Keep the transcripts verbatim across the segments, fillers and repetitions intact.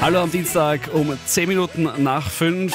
Hallo am Dienstag um zehn Minuten nach fünf.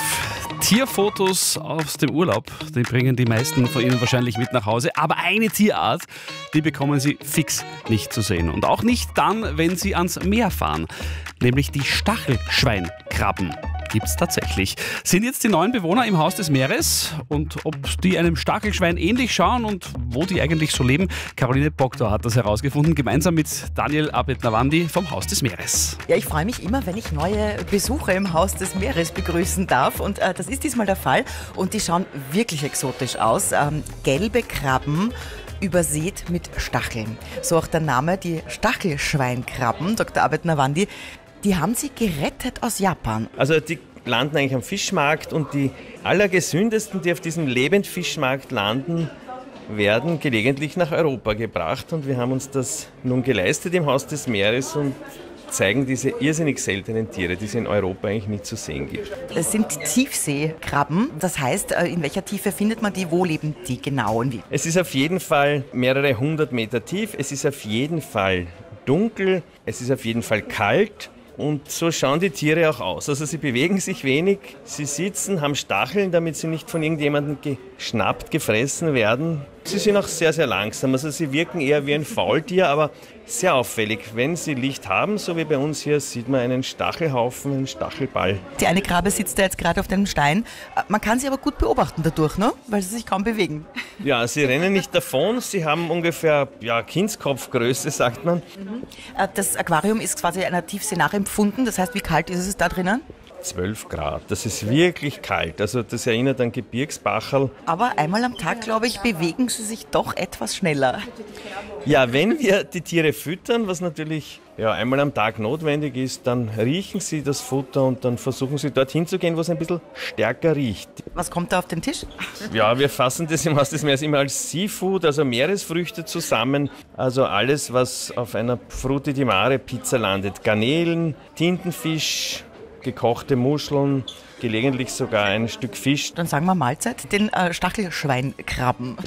Tierfotos aus dem Urlaub, die bringen die meisten von Ihnen wahrscheinlich mit nach Hause. Aber eine Tierart, die bekommen Sie fix nicht zu sehen. Und auch nicht dann, wenn Sie ans Meer fahren. Nämlich die Stachelschweinkrabben. Gibt's tatsächlich. Sind jetzt die neuen Bewohner im Haus des Meeres und ob die einem Stachelschwein ähnlich schauen und wo die eigentlich so leben, Caroline Bogdor hat das herausgefunden, gemeinsam mit Daniel Abed-Nawandi vom Haus des Meeres. Ja, ich freue mich immer, wenn ich neue Besucher im Haus des Meeres begrüßen darf und äh, das ist diesmal der Fall und die schauen wirklich exotisch aus. Ähm, gelbe Krabben, übersät mit Stacheln. So auch der Name, die Stachelschweinkrabben, Doktor Abed-Nawandi. Die haben Sie gerettet aus Japan. Also die landen eigentlich am Fischmarkt und die allergesündesten, die auf diesem Lebendfischmarkt landen, werden gelegentlich nach Europa gebracht. Und wir haben uns das nun geleistet im Haus des Meeres und zeigen diese irrsinnig seltenen Tiere, die es in Europa eigentlich nicht zu sehen gibt. Es sind Tiefseekrabben. Das heißt, in welcher Tiefe findet man die? Wo leben die genau und wie? Es ist auf jeden Fall mehrere hundert Meter tief. Es ist auf jeden Fall dunkel. Es ist auf jeden Fall kalt. Und so schauen die Tiere auch aus. Also sie bewegen sich wenig, sie sitzen, haben Stacheln, damit sie nicht von irgendjemandem geschnappt, gefressen werden. Sie sind auch sehr, sehr langsam. Also sie wirken eher wie ein Faultier, aber sehr auffällig. Wenn sie Licht haben, so wie bei uns hier, sieht man einen Stachelhaufen, einen Stachelball. Die eine Krabbe sitzt da jetzt gerade auf dem Stein. Man kann sie aber gut beobachten dadurch, ne? Weil sie sich kaum bewegen. Ja, sie rennen nicht davon. Sie haben ungefähr ja, Kindskopfgröße, sagt man. Mhm. Das Aquarium ist quasi einer Tiefsee nachempfunden. Das heißt, wie kalt ist es da drinnen? zwölf Grad. Das ist wirklich kalt. Also das erinnert an Gebirgsbacherl. Aber einmal am Tag, glaube ich, bewegen sie sich doch etwas schneller. Ja, wenn wir die Tiere füttern, was natürlich ja, einmal am Tag notwendig ist, dann riechen sie das Futter und dann versuchen sie dorthin zu gehen, wo es ein bisschen stärker riecht. Was kommt da auf den Tisch? Ja, wir fassen das im Haus des Meeres immer als Seafood, also Meeresfrüchte zusammen. Also alles, was auf einer Frutti di Mare Pizza landet. Garnelen, Tintenfisch, gekochte Muscheln, gelegentlich sogar ein Stück Fisch. Dann sagen wir Mahlzeit, den äh, Stachelschweinkrabben.